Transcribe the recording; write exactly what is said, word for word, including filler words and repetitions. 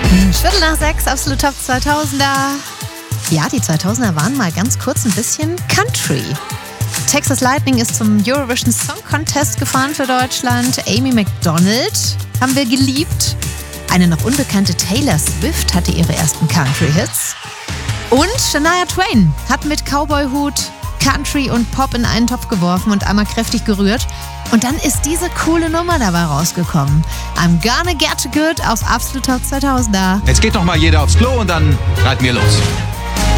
Viertel nach sechs, absolut Top zweitausender. Ja, die zweitausender waren mal ganz kurz ein bisschen Country. Texas Lightning ist zum Eurovision Song Contest gefahren für Deutschland. Amy Macdonald haben wir geliebt. Eine noch unbekannte Taylor Swift hatte ihre ersten Country-Hits. Und Shania Twain hat mit Cowboy-Hut Country und Pop in einen Topf geworfen und einmal kräftig gerührt. Und dann ist diese coole Nummer dabei rausgekommen. I'm Gonna Get Good auf absolut Top zweitausender. Jetzt geht doch mal jeder aufs Klo und dann reiten wir los.